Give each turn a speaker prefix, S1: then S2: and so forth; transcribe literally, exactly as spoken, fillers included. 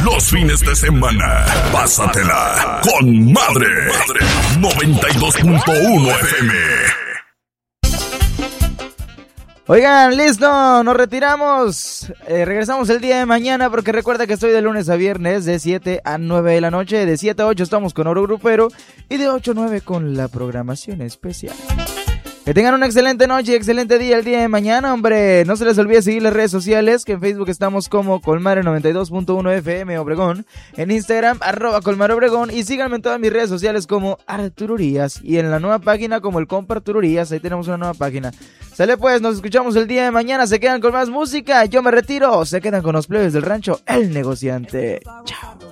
S1: Los fines de semana, pásatela con madre. noventa y dos punto uno F M.
S2: Oigan, listo, nos retiramos. Eh, regresamos el día de mañana porque recuerda que estoy de lunes a viernes de siete a nueve de la noche. De siete a ocho estamos con Oro Grupero y de ocho a nueve con la programación especial. Que tengan una excelente noche y excelente día el día de mañana, hombre. No se les olvide seguir las redes sociales, que en Facebook estamos como Colmare noventa y dos punto uno F M Obregón, en Instagram arroba Colmare Obregón, y síganme en todas mis redes sociales como Arturo Urias, y en la nueva página como el compa Arturo Urias. Ahí tenemos una nueva página. Sale pues, nos escuchamos el día de mañana. Se quedan con más música, yo me retiro. Se quedan con los plebes del rancho El Negociante. Chao.